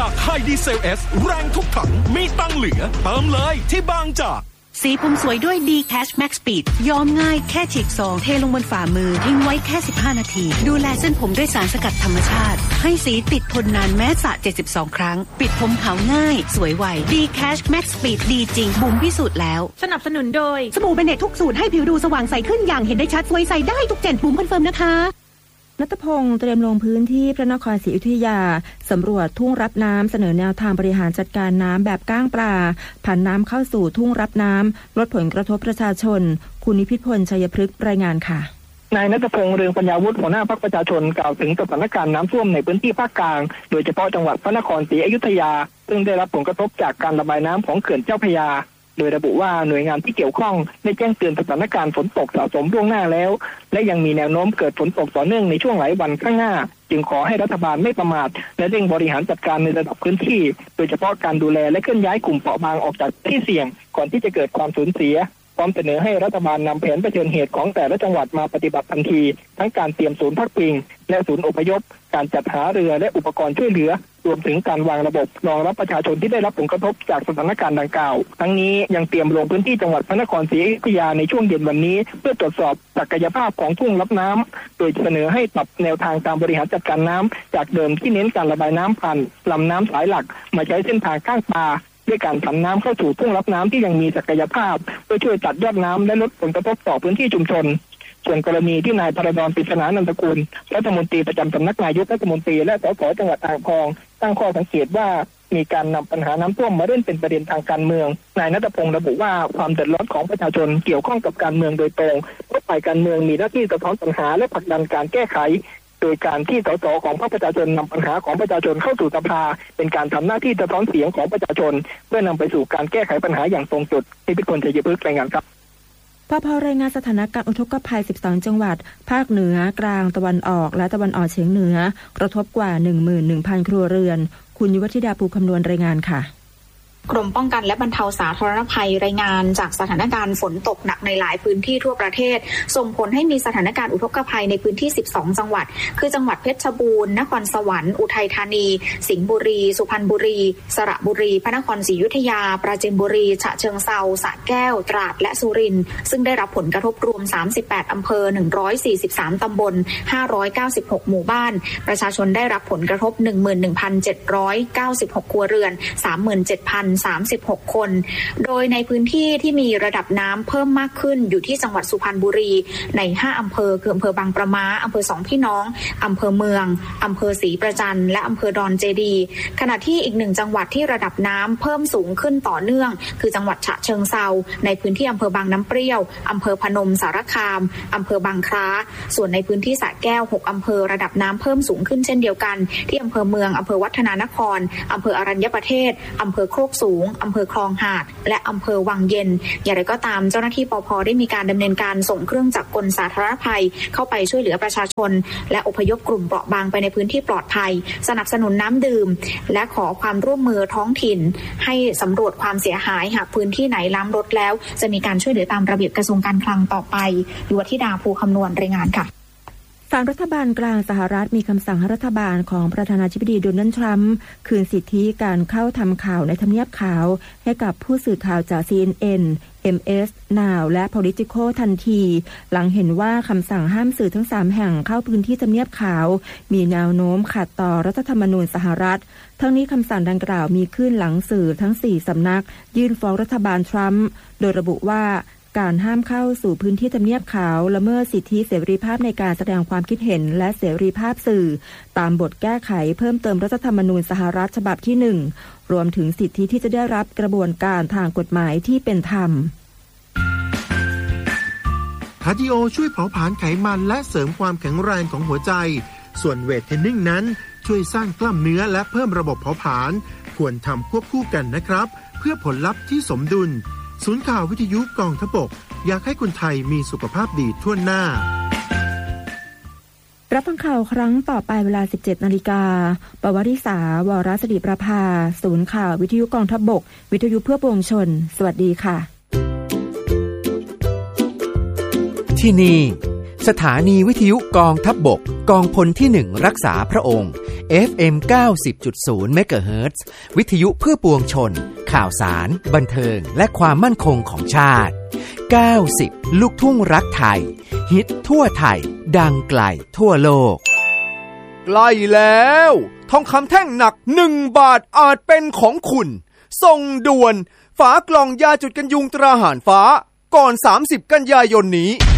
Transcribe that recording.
จากไฮดีเซล S แรงทุกถังมีตังค์เหลือเติมเลยที่บางจากสีผมสวยด้วย D Cash Max Speed ย้อมง่ายแค่ฉีกซองเทลงบนฝ่ามือทิ้งไว้แค่15นาทีดูแลเส้นผมด้วยสารสกัดธรรมชาติให้สีติดทนนานแม้สระ72ครั้งปิดผมขาวง่ายสวยไว D Cash Max Speed ดีจริงบุ๋มพิสูจน์แล้วสนับสนุนโดยสบู่เบเนตทุกสูตรให้ผิวดูสว่างใสขึ้นอย่างเห็นได้ชัดสวยใสได้ทุกเจนบุ๋มคอนเฟิร์มนะคะณัฐพงศ์เตรียมลงพื้นที่พระนครศรีอยุธยาสำรวจทุ่งรับน้ำเสนอแนวทางบริหารจัดการน้ำแบบก้างปลาผ่านน้ำเข้าสู่ทุ่งรับน้ำลดผลกระทบประชาชนคุณนิพิษพลชัยพฤกษ์รายงานค่ะนายณัฐพงศ์เรืองปัญญาวุฒิหัวหน้าพรรคประชาชนกล่าวถึงสถานการณ์น้ำท่วมในพื้นที่ภาคกลางโดยเฉพาะจังหวัดพระนครศรีอยุธยาซึ่งได้รับผลกระทบจากการระบายน้ำของเขื่อนเจ้าพระยาโดยระบุว่าหน่วยงานที่เกี่ยวข้องได้แจ้งเตือนสถานการณ์ฝนตกสะสมล่วงหน้าแล้วและยังมีแนวโน้มเกิดฝนตกต่อเนื่องในช่วงหลายวันข้างหน้าจึงขอให้รัฐบาลไม่ประมาทและเร่งบริหารจัดการในระดับพื้นที่โดยเฉพาะการดูแลและเคลื่อนย้ายกลุ่มเปราะบางออกจากที่เสี่ยงก่อนที่จะเกิดความสูญเสียพร้อมเสนอให้รัฐบาลนำแผนเผชิญเหตุของแต่ละจังหวัดมาปฏิบัติทันทีทั้งการเตรียมศูนย์พักพิงและศูนย์อพยพการจัดหาเรือและอุปกรณ์ช่วยเหลือรวมถึงการวางระบบรองรับประชาชนที่ได้รับผลกระทบจากสถานการณ์ดังกล่าวทั้งนี้ยังเตรียมลงพื้นที่จังหวัดพระนครศรีอยุธยาในช่วงเย็นวันนี้เพื่อตรวจสอบศักยภาพของทุ่งรับน้ำโดยเสนอให้ปรับแนวทางการบริหารจัดการน้ำจากเดิมที่เน้นการระบายน้ำผ่านลำน้ำสายหลักมาใช้เส้นทางข้างปลาด้วยการผันน้ำเข้าสู่ทุ่งรับน้ำที่ยังมีศักยภาพเพื่อช่วยตัดยอดน้ำและลดผลกระทบต่อพื้นที่ชุมชนส่วนกรณีที่นายพรดล ปริศนานันทกุลรัฐมนตรีประจำสำนักนายกรัฐมนตรีและสสจังหวัดอ่างทองตั้งข้อสังเกตว่ามีการนำปัญหาน้ำท่วมมาเล่นเป็นประเด็นทางการเมืองนายณัฐพงศ์ระบุว่าความเดือดร้อนของประชาชนเกี่ยวข้องกับการเมืองโดยตรงเพราะฝ่ายการเมืองมีหน้าที่สะท้อนปัญหาและผลักดันการแก้ไขโดยการที่สสของพรรคประชาชนนำปัญหาของประชาชนเข้าสู่สภาเป็นการทำหน้าที่สะท้อนเสียงของประชาชนเพื่อนำไปสู่การแก้ไขปัญหาอย่างตรงจุดนิพิษพลชัยพฤกษ์รายงานครับพพรายงานสถานการณ์อุทกภัย12จังหวัดภาคเหนือกลางตะวันออกและตะวันออกเฉียงเหนือกระทบกว่า 11,000 ครัวเรือนคุณยุวธิดาภูคำนวณรายงานค่ะกรมป้องกันและบรรเทาสาธารณภัยรายงานจากสถานการณ์ฝนตกหนักในหลายพื้นที่ทั่วประเทศส่งผลให้มีสถานการณ์อุทกภัยในพื้นที่12จังหวัดคือจังหวัดเพชรบูรณ์นครสวรรค์อุทัยธานีสิงห์บุรีสุพรรณบุรีสระบุรีพระนครศรีอยุธยาปราจีนบุรีฉะเชิงเทราสระแก้วตราดและสุรินทร์ซึ่งได้รับผลกระทบรวม38อำเภอ143ตำบล596หมู่บ้านประชาชนได้รับผลกระทบ 11,796 ครัวเรือน 37,036 คนโดยในพื้นที่ที่มีระดับน้ำเพิ่มมากขึ้นอยู่ที่จังหวัดสุพรรณบุรีใน5อำเภอคืออำเภอบางประม้าอำเภอสองพี่น้องอำเภอเมืองอำเภอศรีประจันและอำเภอดอนเจดีขณะที่อีก1จังหวัดที่ระดับน้ำเพิ่มสูงขึ้นต่อเนื่องคือจังหวัดฉะเชิงเทราในพื้นที่อำเภอบางน้ำเปรี้ยวอำเภอพนมสารคามอำเภอบางคล้าส่วนในพื้นที่สระแก้ว6อำเภอระดับน้ำเพิ่มสูงขึ้นเช่นเดียวกันที่อำเภอเมืองอำเภอวัฒนานครอำเภออรัญญประเทศอำเภอโคกสูงอำเภอคลองหาดและอำเภอวังเย็นอย่างไรก็ตามเจ้าหน้าที่ปภ.ได้มีการดำเนินการส่งเครื่องจักรกลสาธารณภัยเข้าไปช่วยเหลือประชาชนและอพยพกลุ่มเปราะบางไปในพื้นที่ปลอดภัยสนับสนุนน้ำดื่มและขอความร่วมมือท้องถิ่นให้สำรวจความเสียหายหากพื้นที่ไหนล้ำลดแล้วจะมีการช่วยเหลือตามระเบียบกระทรวงการคลังต่อไปยุวธิดาภูคำนวณรายงานค่ะศาลรัฐบาลกลางสหรัฐมีคำสั่งให้รัฐบาลของประธานาธิบดีโดนัลด์ทรัมป์คืนสิทธิการเข้าทำข่าวในทำเนียบขาวให้กับผู้สื่อข่าวจาก CNN MS Now และ Politico ทันทีหลังเห็นว่าคำสั่งห้ามสื่อทั้ง3แห่งเข้าพื้นที่ทำเนียบขาวมีแนวโน้มขัดต่อรัฐธรรมนูญสหรัฐทั้งนี้คำสั่งดังกล่าวมีขึ้นหลังสื่อทั้ง4สำนักยื่นฟ้องรัฐบาลทรัมป์โดยระบุว่าการห้ามเข้าสู่พื้นที่ทำเนียบขาวละเมิดสิทธิเสรีภาพในการแสดงความคิดเห็นและเสรีภาพสื่อตามบทแก้ไขเพิ่มเติมรัฐธรรมนูญสหรัฐฉบับที่1รวมถึงสิทธิที่จะได้รับกระบวนการทางกฎหมายที่เป็นธรรมคาร์ดิโอช่วยเผาผลาญไขมันและเสริมความแข็งแรงของหัวใจส่วนเวทเทรนนิ่งนั้นช่วยสร้างกล้ามเนื้อและเพิ่มระบบเผาผลาญควรทำควบคู่กันนะครับเพื่อผลลัพธ์ที่สมดุลศูนย์ข่าววิทยุกองทัพบกอยากให้คนไทยมีสุขภาพดีทั่วหน้ารับฟังข่าวครั้งต่อไปเวลา 17 นาฬิกาปวริษาวรศิริประภาศูนย์ข่าววิทยุกองทัพบกวิทยุเพื่อปวงชนสวัสดีค่ะที่นี่สถานีวิทยุกองทัพบกกองพลที่1รักษาพระองค์ FM 90.0 เมกะเฮิรตซ์วิทยุเพื่อปวงชนข่าวสารบันเทิงและความมั่นคงของชาติ90ลูกทุ่งรักไทยฮิตทั่วไทยดังไกลทั่วโลกใกล้แล้วทองคำแท่งหนัก1 บาทอาจเป็นของคุณส่งด่วนฝากล่องยาจุดกันยุงตราหารฟ้าก่อน30 กันยายนนี้